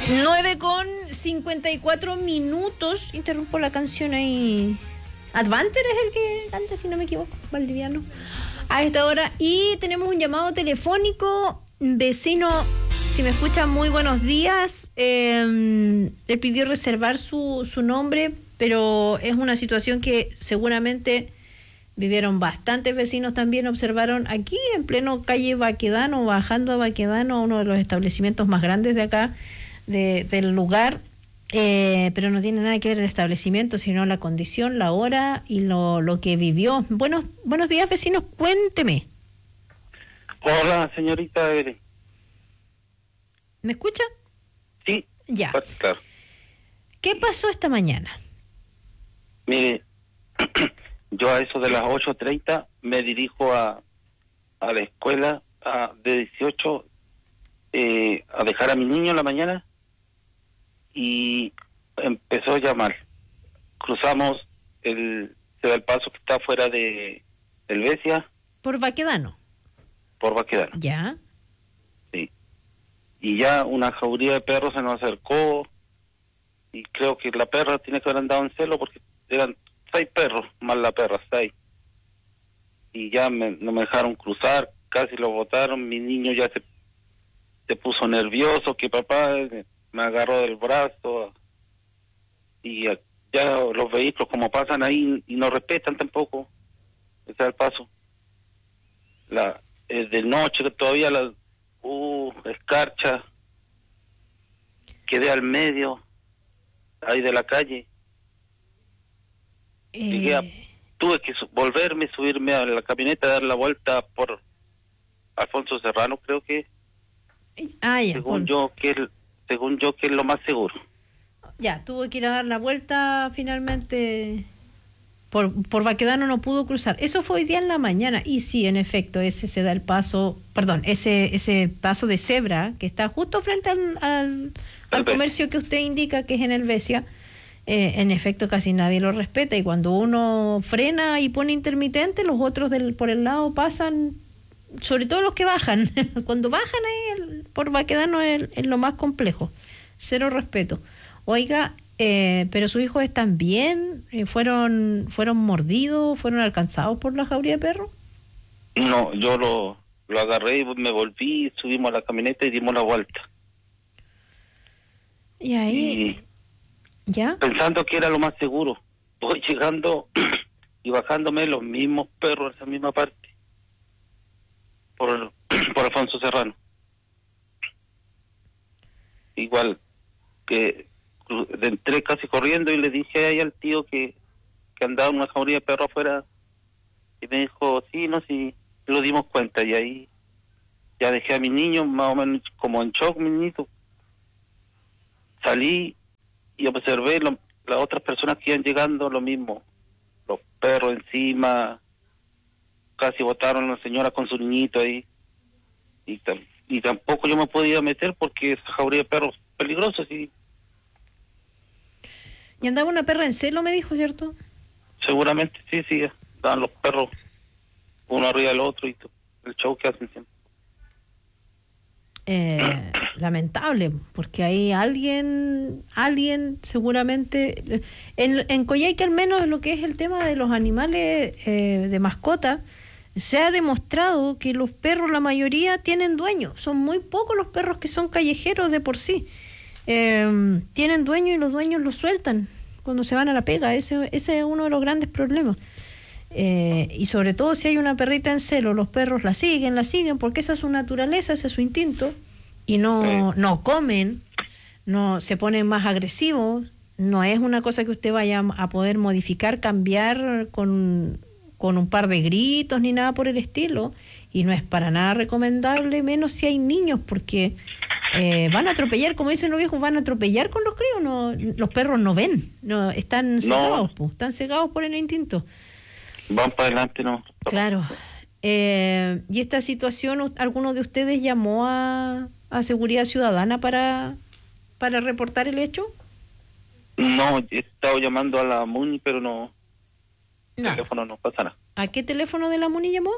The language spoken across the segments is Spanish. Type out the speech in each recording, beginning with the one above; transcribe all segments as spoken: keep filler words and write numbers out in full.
nueve con cincuenta y cuatro minutos. Interrumpo la canción ahí. Advanter es el que canta, si no me equivoco, Valdiviano. A esta hora. Y tenemos un llamado telefónico. Vecino, si me escucha, muy buenos días. Eh, le pidió reservar su, su nombre, pero es una situación que seguramente vivieron bastantes vecinos también, observaron aquí en pleno calle Baquedano, bajando a Baquedano, uno de los establecimientos más grandes de acá, de, del lugar, eh, pero no tiene nada que ver el establecimiento, sino la condición, la hora y lo, lo que vivió. Buenos, buenos días, vecinos, cuénteme. Hola, señorita Evelyn. ¿Me escucha? Sí. Ya. Claro. ¿Qué pasó esta mañana? Mire, yo a eso de las ocho treinta me dirijo a, a la escuela a, de dieciocho eh, a dejar a mi niño en la mañana y empezó a llamar. Cruzamos el, se da el paso que está fuera de Helvecia. ¿Por Baquedano? Por Baquedano. Ya. Sí. Y ya una jauría de perros se nos acercó y creo que la perra tiene que haber andado en celo porque eran seis perros, más la perra, seis. Y ya me, no me dejaron cruzar, casi lo botaron, mi niño ya se, se puso nervioso, que papá me agarró del brazo, y ya, ya los vehículos como pasan ahí y no respetan tampoco, ese es el paso. La, es de noche que todavía la uh, escarcha, quedé al medio, ahí de la calle. Llegué a, tuve que su, volverme, subirme a la camioneta, dar la vuelta por Alfonso Serrano, creo que, ah, ya, según por... yo que el, según yo que es lo más seguro. Ya, tuvo que ir a dar la vuelta finalmente. Por, por Baquedano no pudo cruzar. Eso fue hoy día en la mañana. Y sí, en efecto, ese se da el paso, perdón, ese ese paso de cebra que está justo frente al, al, al comercio que usted indica que es en Helvecia. Eh, en efecto, casi nadie lo respeta. Y cuando uno frena y pone intermitente, los otros del, por el lado pasan, sobre todo los que bajan. Cuando bajan ahí el, por Baquedano es, es lo más complejo. Cero respeto. Oiga, Eh, pero sus hijos están bien, eh, fueron fueron mordidos, fueron alcanzados por la jauría de perros. No, yo lo, lo agarré y me volví, subimos a la camioneta y dimos la vuelta. Y ahí, y, ¿ya? Pensando que era lo más seguro, voy llegando y bajándome los mismos perros, esa misma parte, por, por Alfonso Serrano. Igual que entré casi corriendo y le dije ahí al tío que, que andaba una jauría de perro afuera y me dijo, sí, no, sí, lo dimos cuenta y ahí ya dejé a mi niño más o menos como en shock, mi niñito. Salí y observé lo, las otras personas que iban llegando, lo mismo, los perros encima, casi botaron a la señora con su niñito ahí y, y tampoco yo me podía meter porque esa jauría de perros peligrosos y Y andaba una perra en celo, me dijo, ¿cierto? Seguramente, sí, sí, estaban los perros uno arriba del otro y todo, el show que hacen siempre. Eh, lamentable, porque hay alguien, alguien seguramente, en, en Coyhaique al menos lo que es el tema de los animales eh, de mascota, se ha demostrado que los perros, la mayoría, tienen dueños, son muy pocos los perros que son callejeros de por sí. Eh, tienen dueño y los dueños los sueltan cuando se van a la pega. Ese, ese es uno de los grandes problemas. Eh, y sobre todo si hay una perrita en celo, los perros la siguen, la siguen, porque esa es su naturaleza, ese es su instinto, y no, no comen, no se ponen más agresivos. No es una cosa que usted vaya a poder modificar, cambiar con, con un par de gritos ni nada por el estilo, y no es para nada recomendable, menos si hay niños, porque Eh, van a atropellar, como dicen los viejos, van a atropellar con los críos. No, los perros no ven, no están cegados, no. Están cegados por el instinto. Van para adelante, no. Claro. Eh, y esta situación, ¿alguno de ustedes llamó a, a Seguridad Ciudadana para para reportar el hecho? No, he estado llamando a la MUNI, pero no. No. El teléfono no pasa nada. ¿A qué teléfono de la MUNI llamó?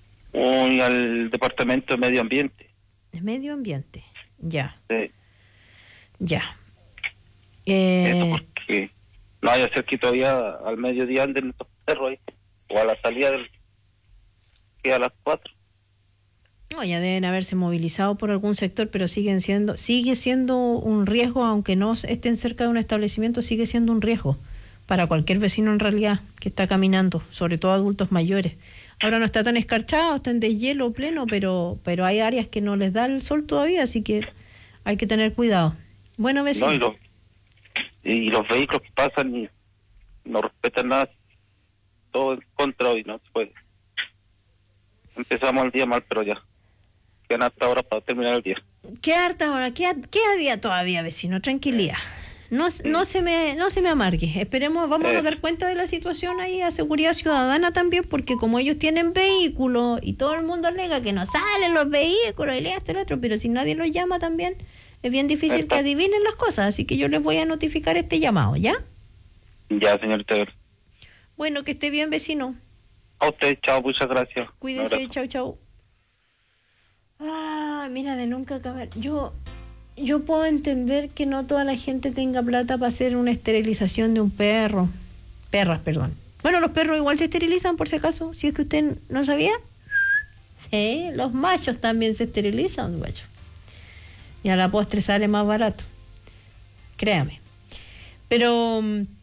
Uy, al Departamento de Medio Ambiente. De Medio Ambiente, ya. Sí. Ya. Eso Eh, porque no vaya a ser que todavía al mediodía anden estos perros ahí, o a la salida del que a las cuatro. no, ya deben haberse movilizado por algún sector, pero siguen siendo, sigue siendo un riesgo, aunque no estén cerca de un establecimiento, sigue siendo un riesgo para cualquier vecino en realidad que está caminando, sobre todo adultos mayores. Ahora no está tan escarchado, está en deshielo pleno, pero, pero hay áreas que no les da el sol todavía, así que hay que tener cuidado. Bueno, vecino. No, y los, y los vehículos que pasan y no respetan nada, todo en contra hoy, no se puede. Empezamos el día mal, pero ya quedan hasta ahora para terminar el día. ¿Qué harta ahora? ¿Qué, qué día todavía, vecino? Tranquilidad. No, no se me no se me amargue. Esperemos, vamos Eh. a dar cuenta de la situación ahí a Seguridad Ciudadana también, porque como ellos tienen vehículos y todo el mundo alega que no salen los vehículos y esto y lo otro, pero si nadie los llama también, es bien difícil Está. que adivinen las cosas, así que yo les voy a notificar este llamado, ¿ya? Ya, señorita. Bueno, que esté bien, vecino. A usted, chao, muchas gracias. Un Cuídese, abrazo. chau, chau. Ah, mira, de nunca acabar. Yo, yo puedo entender que no toda la gente tenga plata para hacer una esterilización de un perro. Perras, perdón. Bueno, los perros igual se esterilizan, por si acaso, si es que usted no sabía. Sí, los machos también se esterilizan, macho. Y a la postre sale más barato. Créame. Pero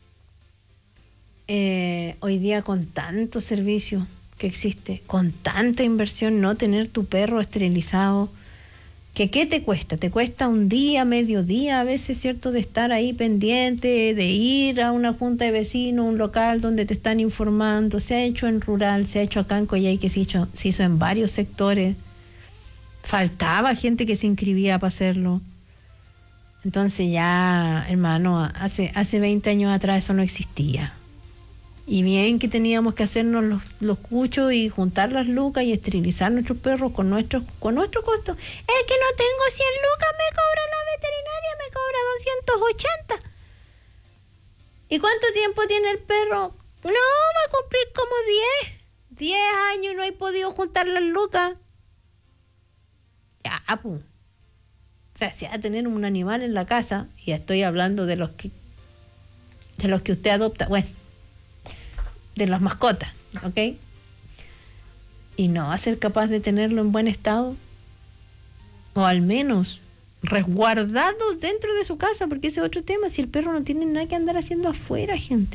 eh, hoy día con tanto servicio que existe, con tanta inversión, no tener tu perro esterilizado, que ¿qué te cuesta? Te cuesta un día, medio día, a veces, ¿cierto?, de estar ahí pendiente, de ir a una junta de vecinos, un local donde te están informando. Se ha hecho en rural, se ha hecho acá en Coyhai, que se hizo, se hizo en varios sectores. Faltaba gente que se inscribía para hacerlo. Entonces ya, hermano, hace, hace veinte años atrás eso no existía. Y bien que teníamos que hacernos los, los cuchos y juntar las lucas y esterilizar nuestros perros con nuestro, con nuestro costo. Es que no tengo cien lucas, me cobra la veterinaria, me cobra doscientos ochenta. ¿Y cuánto tiempo tiene el perro? No, va a cumplir como diez. diez años y no he podido juntar las lucas. Ya, pues. O sea, si va a tener un animal en la casa, y estoy hablando de los que de los que usted adopta, bueno, de las mascotas, ¿ok? Y no va a ser capaz de tenerlo en buen estado, o al menos resguardado dentro de su casa, porque ese es otro tema. Si el perro no tiene nada que andar haciendo afuera, gente,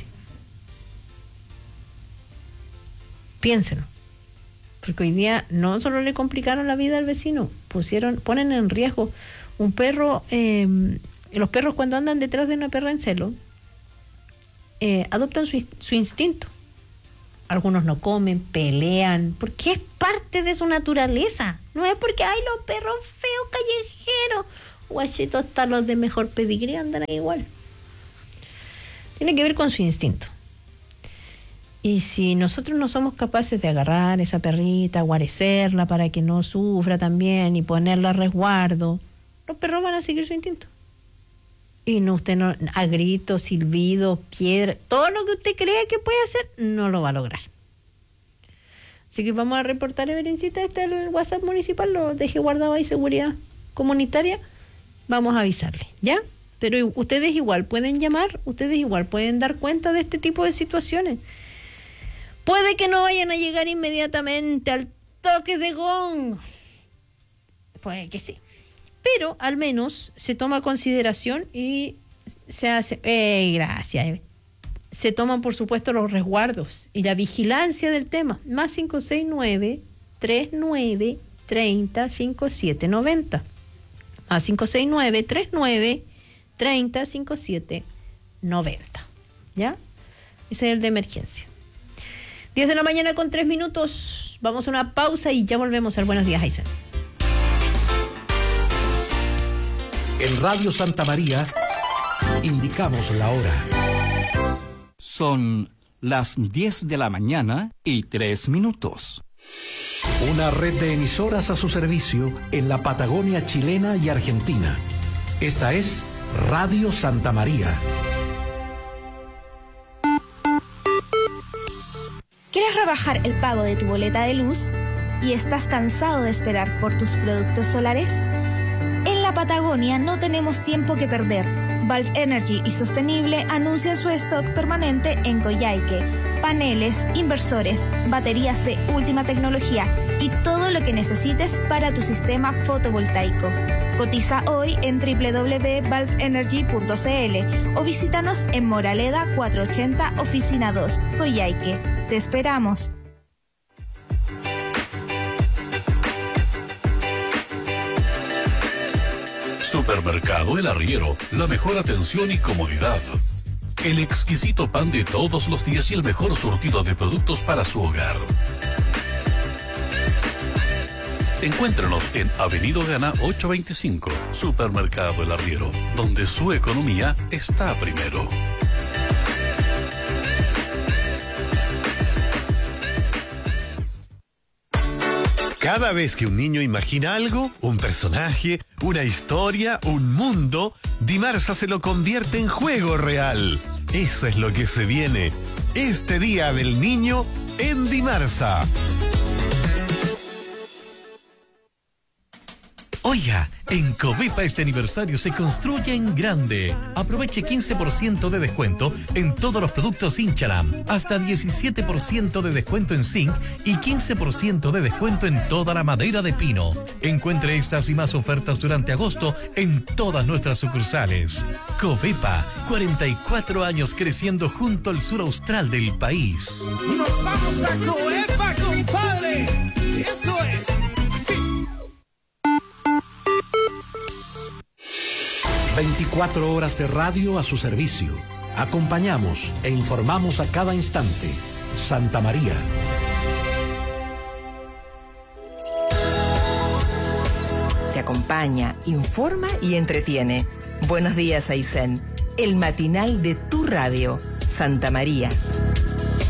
piénsenlo, porque hoy día no solo le complicaron la vida al vecino, pusieron, ponen en riesgo un perro. Eh, los perros, cuando andan detrás de una perra en celo, eh, adoptan su, su instinto. Algunos no comen, pelean, porque es parte de su naturaleza. No es porque hay los perros feos callejeros, guachitos, hasta los de mejor pedigrí andan ahí igual. Tiene que ver con su instinto. Y si nosotros no somos capaces de agarrar esa perrita, guarecerla para que no sufra también y ponerla a resguardo, los perros van a seguir su instinto. Y no, usted no, a gritos, silbidos, piedra, todo lo que usted cree que puede hacer, no lo va a lograr. Así que vamos a reportar, Everincita, este es el WhatsApp municipal, lo dejé guardado ahí, seguridad comunitaria. Vamos a avisarle, ¿ya? Pero ustedes igual pueden llamar, ustedes igual pueden dar cuenta de este tipo de situaciones. Puede que no vayan a llegar inmediatamente al toque de gong. Puede que sí. Pero al menos se toma consideración y se hace... Eh, gracias. Se toman, por supuesto, los resguardos y la vigilancia del tema. Más cinco seis nueve, tres nueve, treinta, cincuenta y siete noventa. Más cinco seis nueve, tres nueve, treinta, cincuenta y siete noventa. ¿Ya? Ese es el de emergencia. diez de la mañana con tres minutos. Vamos a una pausa y ya volvemos al Buenos Días, Aysén. En Radio Santa María indicamos la hora. Son las diez de la mañana y tres minutos. Una red de emisoras a su servicio en la Patagonia chilena y argentina. Esta es Radio Santa María. ¿Quieres rebajar el pago de tu boleta de luz y estás cansado de esperar por tus productos solares? En la Patagonia no tenemos tiempo que perder. Valve Energy y Sostenible anuncian su stock permanente en Coyhaique. Paneles, inversores, baterías de última tecnología y todo lo que necesites para tu sistema fotovoltaico. Cotiza hoy en doble u doble u doble u punto valve energy punto c l o visítanos en Moraleda cuatrocientos ochenta, Oficina dos, Coyhaique. Te esperamos. Supermercado El Arriero, la mejor atención y comodidad. El exquisito pan de todos los días y el mejor surtido de productos para su hogar. Encuéntrenos en Avenida Gana ochocientos veinticinco, Supermercado El Arriero, donde su economía está primero. Cada vez que un niño imagina algo, un personaje, una historia, un mundo, Dimarsa se lo convierte en juego real. Eso es lo que se viene. Este Día del Niño en Dimarsa. Oiga, en Covepa este aniversario se construye en grande. Aproveche quince por ciento de descuento en todos los productos Inchalam, hasta diecisiete por ciento de descuento en zinc y quince por ciento de descuento en toda la madera de pino. Encuentre estas y más ofertas durante agosto en todas nuestras sucursales. Covepa, cuarenta y cuatro años creciendo junto al sur austral del país. ¡Nos vamos a Covepa, compadre! ¡Eso es! ¡Sí! veinticuatro horas de radio a su servicio. Acompañamos e informamos a cada instante. Santa María. Te acompaña, informa y entretiene. Buenos días, Aysén. El matinal de tu radio, Santa María.